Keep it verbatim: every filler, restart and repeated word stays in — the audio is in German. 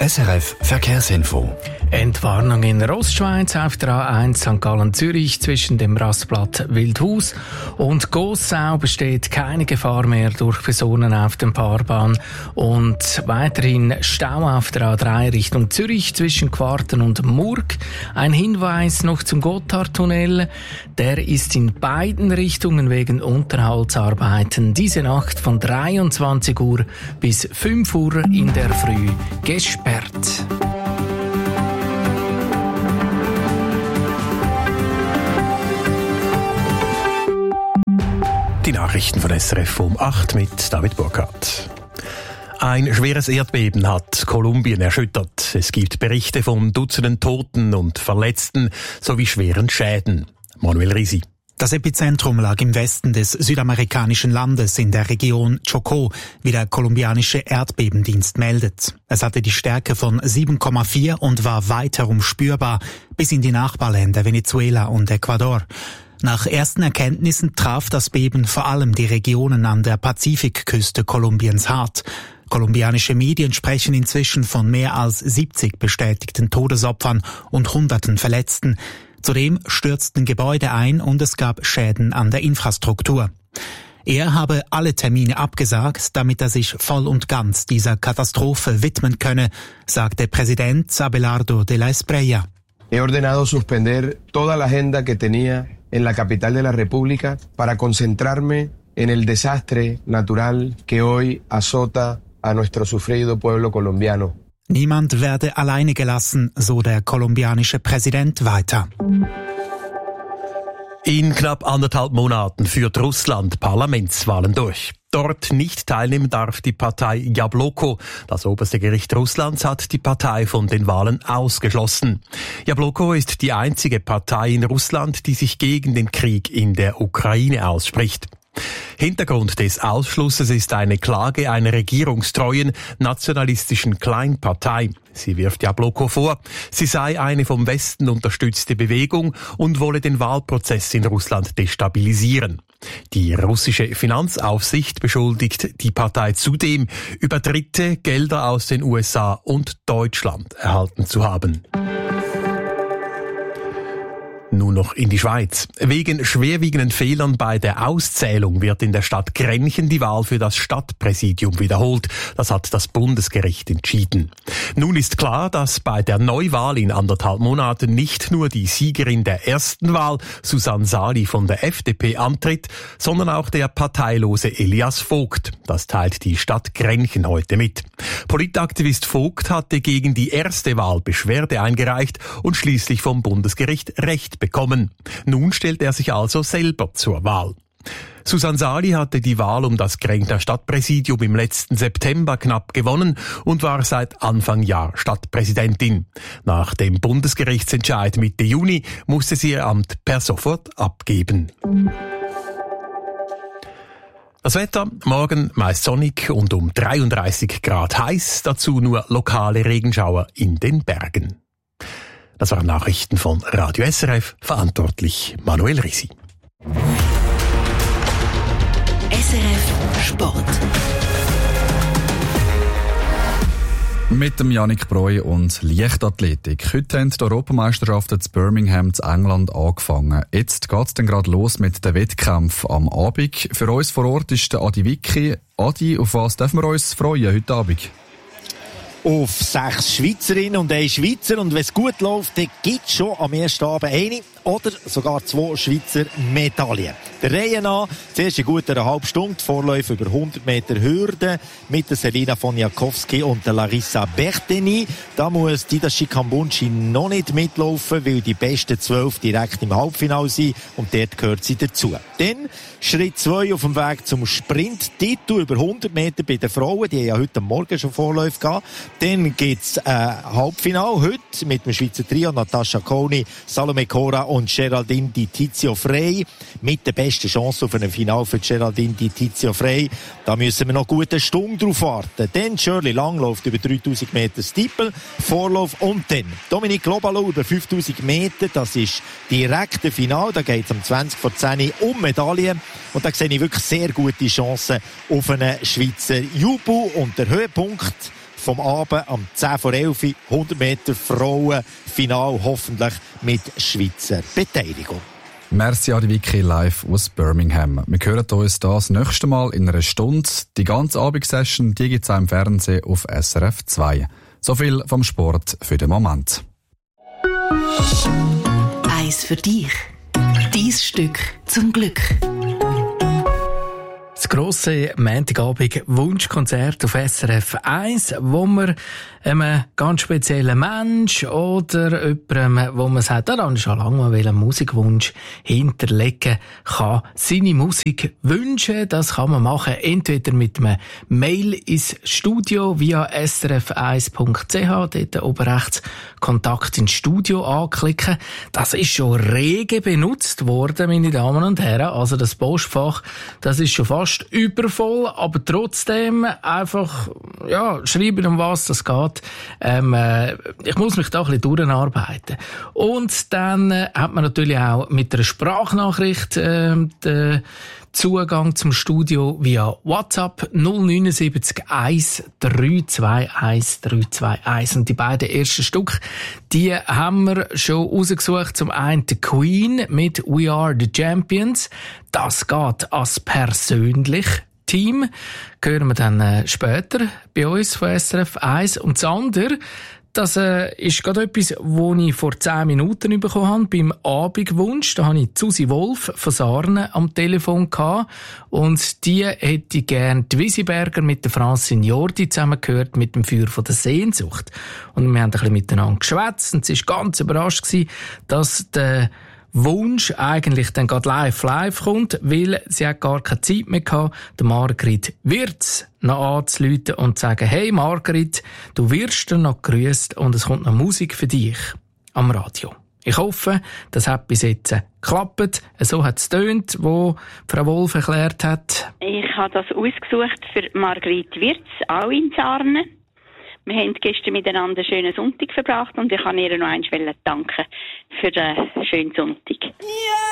S R F Verkehrsinfo. Entwarnung in Rostschweiz auf der A eins Sankt Gallen-Zürich zwischen dem Rastplatz Wildhaus und Gossau besteht keine Gefahr mehr durch Personen auf der Fahrbahn und weiterhin Stau auf der A drei Richtung Zürich zwischen Quarten und Murg. Ein Hinweis noch zum Gotthardtunnel, der ist in beiden Richtungen wegen Unterhaltsarbeiten diese Nacht von dreiundzwanzig Uhr bis fünf Uhr in der Früh gesperrt. Die Nachrichten von S R F um acht mit David Burkhardt. Ein schweres Erdbeben hat Kolumbien erschüttert. Es gibt Berichte von Dutzenden Toten und Verletzten sowie schweren Schäden. Manuel Risi. Das Epizentrum lag im Westen des südamerikanischen Landes in der Region Chocó, wie der kolumbianische Erdbebendienst meldet. Es hatte die Stärke von sieben Komma vier und war weit herum spürbar, bis in die Nachbarländer Venezuela und Ecuador. Nach ersten Erkenntnissen traf das Beben vor allem die Regionen an der Pazifikküste Kolumbiens hart. Kolumbianische Medien sprechen inzwischen von mehr als siebzig bestätigten Todesopfern und Hunderten Verletzten. Zudem stürzten Gebäude ein und es gab Schäden an der Infrastruktur. Er habe alle Termine abgesagt, damit er sich voll und ganz dieser Katastrophe widmen könne, sagte Präsident Abelardo de la Espriella. He ordenado suspender toda la agenda que tenía en la capital de la República para concentrarme en el desastre natural que hoy azota a nuestro sufrido pueblo colombiano. Niemand werde alleine gelassen, so der kolumbianische Präsident weiter. In knapp anderthalb Monaten führt Russland Parlamentswahlen durch. Dort nicht teilnehmen darf die Partei Jabloko. Das oberste Gericht Russlands hat die Partei von den Wahlen ausgeschlossen. Jabloko ist die einzige Partei in Russland, die sich gegen den Krieg in der Ukraine ausspricht. Hintergrund des Ausschlusses ist eine Klage einer regierungstreuen nationalistischen Kleinpartei. Sie wirft Jabloko vor, sie sei eine vom Westen unterstützte Bewegung und wolle den Wahlprozess in Russland destabilisieren. Die russische Finanzaufsicht beschuldigt die Partei zudem, über Dritte Gelder aus den U S A und Deutschland erhalten zu haben. Nun noch in die Schweiz. Wegen schwerwiegenden Fehlern bei der Auszählung wird in der Stadt Grenchen die Wahl für das Stadtpräsidium wiederholt. Das hat das Bundesgericht entschieden. Nun ist klar, dass bei der Neuwahl in anderthalb Monaten nicht nur die Siegerin der ersten Wahl, Susanne Sali von der F D P, antritt, sondern auch der parteilose Elias Vogt. Das teilt die Stadt Grenchen heute mit. Politaktivist Vogt hatte gegen die erste Wahl Beschwerde eingereicht und schließlich vom Bundesgericht Recht bekommen. Nun stellt er sich also selber zur Wahl. Susanne Sali hatte die Wahl um das Grenchner Stadtpräsidium im letzten September knapp gewonnen und war seit Anfang Jahr Stadtpräsidentin. Nach dem Bundesgerichtsentscheid Mitte Juni musste sie ihr Amt per sofort abgeben. Das Wetter, morgen meist sonnig und um dreiunddreißig Grad heiß, dazu nur lokale Regenschauer in den Bergen. Das waren Nachrichten von Radio S R F, verantwortlich Manuel Risi. S R F Sport. Mit dem Yannick Breu und Leichtathletik. Heute haben die Europameisterschaften zu Birmingham zu England angefangen. Jetzt geht's dann gerade los mit den Wettkämpfen am Abend. Für uns vor Ort ist der Adi Wicki. Adi, auf was dürfen wir uns freuen heute Abend? Auf sechs Schweizerinnen und ein Schweizer. Und wenn es gut läuft, dann gibt es schon am ersten Abend eine oder sogar zwei Schweizer Medaillen. Der Reihe nach, zuerst in gut einer halben Stunde Vorläufe über hundert Meter Hürde mit der Selina Woniakowski und der Larissa Berteni. Da muss Dida Chikambunchi noch nicht mitlaufen, weil die besten zwölf direkt im Halbfinale sind und dort gehört sie dazu. Dann Schritt zwei auf dem Weg zum Sprint-Titel über hundert Meter bei den Frauen. Die haben ja heute Morgen schon Vorläufe gehabt. Dann gibt's äh, Halbfinale heute mit dem Schweizer Trio Natascha Koni, Salome Cora und Geraldine Di Tizio Frey. Mit der besten Chance auf ein Finale für Geraldine Di Tizio Frey. Da müssen wir noch gut eine Stunde drauf warten. Dann Shirley Lang läuft über dreitausend Meter Steeple, Vorlauf und dann Dominique Globalo über fünftausend Meter. Das ist direkt der Finale. Da geht es um zwanzig vor zehn um Medaillen. Und da sehe ich wirklich sehr gute Chancen auf einen Schweizer Jubel. Und der Höhepunkt vom Abend am zehn vor elf, hundert Meter Frauenfinal, hoffentlich mit Schweizer Beteiligung. Merci an die Vicky live aus Birmingham. Wir hören uns das nächste Mal in einer Stunde. Die ganze Abendsession, die gibt es auch im Fernsehen auf S R F zwei. So viel vom Sport für den Moment. Eis für dich. Dein Stück zum Glück. Das grosse Montagabend-Wunschkonzert auf S R F eins, wo man einem ganz speziellen Mensch oder jemandem, wo man sagt, da ist schon lange mal einen Musikwunsch hinterlegen kann, seine Musik wünschen. Das kann man machen, entweder mit einem Mail ins Studio via s r f eins punkt c h, dort oben rechts Kontakt ins Studio anklicken. Das ist schon rege benutzt worden, meine Damen und Herren. Also das Postfach, das ist schon fast übervoll, aber trotzdem einfach, ja, schreiben, um was das geht. Ähm, äh, ich muss mich da ein bisschen durcharbeiten. Und dann äh, hat man natürlich auch mit einer Sprachnachricht äh, den Zugang zum Studio via WhatsApp null neun sieben eins drei zwei eins drei zwei eins. Und die beiden ersten Stück, die haben wir schon rausgesucht. Zum einen die Queen mit We Are the Champions. Das geht als persönlich Team. Hören wir dann äh, später bei uns von S R F eins. Und das andere, das äh, ist gerade etwas, was ich vor zehn Minuten bekommen habe, beim Abendwunsch. Da habe ich Susi Wolf von Sarne am Telefon gehabt. Und die hätte gerne die Wisiberger mit der Francine Jordi zusammengehört mit dem Feuer von der Sehnsucht. Und wir haben ein bisschen miteinander geschwätzt und sie war ganz überrascht gewesen, dass der Wunsch eigentlich dann gerade live live kommt, weil sie hat gar keine Zeit mehr gehabt, der Margrit Wirz noch anzurufen und zu sagen, hey Margrit, du wirst dann noch gegrüßt und es kommt noch Musik für dich am Radio. Ich hoffe, das hat bis jetzt geklappt. So hat es getönt, wo Frau Wolf erklärt hat. Ich habe das ausgesucht für Margrit Wirz, auch in Sarne. Wir haben gestern miteinander einen schönen Sonntag verbracht und ich kann ihr noch einmal danken für den schönen Sonntag. Yeah!